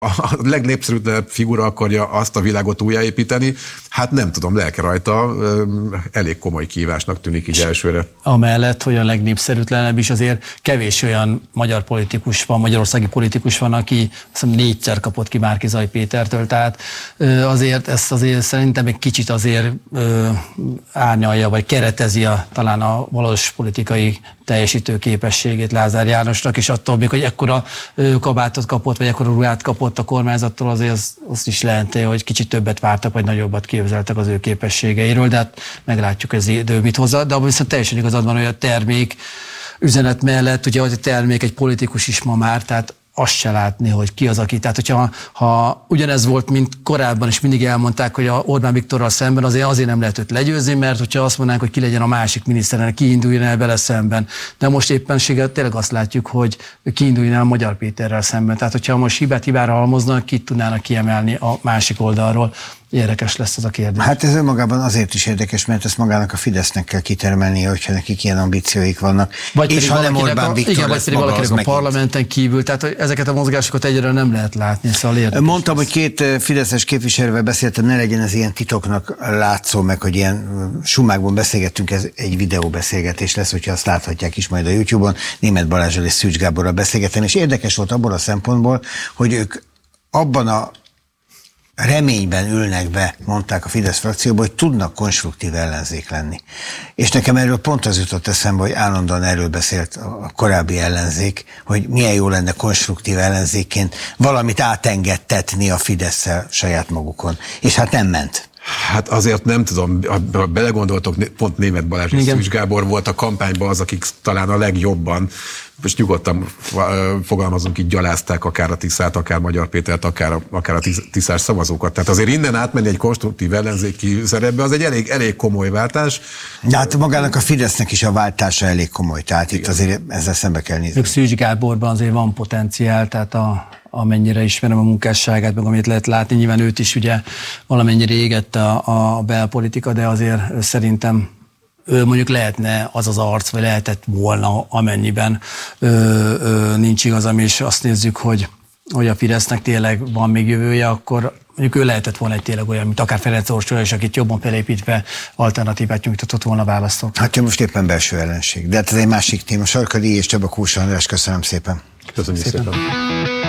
a legnépszerűtlenebb figura akarja azt a világot újjáépíteni, hát nem tudom, lelke rajta, elég komoly kihívásnak tűnik így elsőre. Amellett, hogy a legnépszerűtlenebb is, azért kevés olyan magyar politikus van, magyarországi politikus van, aki azt hiszem 4-szer kapott ki Márki-Zay Pétertől, tehát azért ezt azért szerintem egy kicsit azért árnyalja, vagy keretezi talán a valós politikai teljesítő képességét Lázár Jánosnak, és attól még, hogy ekkora kabátot kapott, vagy ekkora ruhát kapott a kormányzattól, azért azt is jelenti, hogy kicsit többet vártak, vagy nagyobbat képzeltek az ő képességeiről, de hát meglátjuk, ez idő mit hozza. De abban viszont teljesen igazad van, hogy a termék üzenet mellett, ugye, hogy a termék egy politikus is ma már, tehát azt se látni, hogy ki az, aki. Tehát, hogyha ugyanez volt, mint korábban, és mindig elmondták, hogy a Orbán Viktorral szemben azért nem lehet őt legyőzni, mert hogyha azt mondanánk, hogy ki legyen a másik miniszterelnök, ki induljon el vele szemben. De most éppenséggel tényleg azt látjuk, hogy ki induljon el Magyar Péterrel szemben. Tehát, hogyha most hibára halmoznak, kit tudnának kiemelni a másik oldalról. Érdekes lesz ez a kérdés. Hát ez önmagában azért is érdekes, mert ezt magának a Fidesznek kell kitermelnie, hogyha nekik ilyen ambícióik vannak. Vagy és ha nem Orbán Viktor igen, lesz vagy maga, valakinek a parlamenten kívül, tehát ezeket a mozgásokat egyre nem lehet látni, szóval érdekes. Mondtam, hogy 2 fideszes képviselővel beszéltem, ne legyen ez ilyen titoknak látszó, meg hogy ilyen sumákban beszélgettünk, ez egy videóbeszélgetés lesz, hogyha azt láthatják is majd a YouTube-on. Németh Balázsral és Szűcs Gáborral beszélgettem, és érdekes volt abból a szempontból, hogy ők abban a reményben ülnek be, mondták a Fidesz frakcióban, hogy tudnak konstruktív ellenzék lenni. És nekem erről pont az jutott eszembe, hogy állandóan erről beszélt a korábbi ellenzék, hogy milyen jó lenne konstruktív ellenzékként valamit átengedtetni a Fidesszel saját magukon. És hát nem ment. Hát azért nem tudom, ha belegondoltok, pont Németh Balázs és Szűcs Gábor volt a kampányban az, akik talán a legjobban, most nyugodtan fogalmazunk, így gyalázták akár a Tiszát, akár Magyar Pétert, akár a tiszás szavazókat. Tehát azért innen átmenni egy konstruktív ellenzéki szerepbe, az egy elég komoly váltás. De hát magának a Fidesznek is a váltása elég komoly, tehát itt azért ezzel szembe kell nézni. Szűcs Gáborban azért van potenciál, tehát amennyire ismerem a munkásságát, meg amit lehet látni, nyilván őt is ugye valamennyire égette a belpolitika, de azért szerintem ő mondjuk lehetne az az arc, vagy lehetett volna, amennyiben nincs igazam, és azt nézzük, hogy a Fidesznek tényleg van még jövője, akkor mondjuk ő lehetett volna egy tényleg olyan, mint akár Ferenc Orsoly, és akit jobban felépítve alternatívát nyújtatott volna választók. Hát most éppen belső ellenség. De hát ez egy másik téma. Sarka Díj és Csaba Kúsa András, köszönöm szépen. Köszönjük szépen.